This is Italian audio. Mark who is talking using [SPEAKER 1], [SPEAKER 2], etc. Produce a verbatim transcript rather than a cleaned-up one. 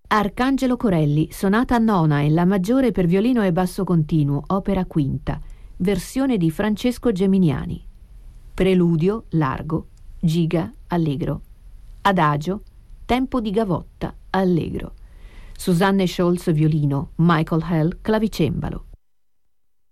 [SPEAKER 1] Arcangelo Corelli, sonata nona in La maggiore per violino e basso continuo, opera quinta, versione di Francesco Geminiani. Preludio, largo, giga, allegro. Adagio, tempo di gavotta, allegro. Susanne Scholz, violino, Michael Hell, clavicembalo.